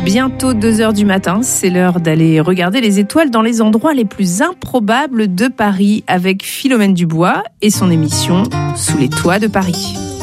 Bientôt 2h du matin, c'est l'heure d'aller regarder les étoiles dans les endroits les plus improbables de Paris avec Philomène Dubois et son émission Sous les toits de Paris.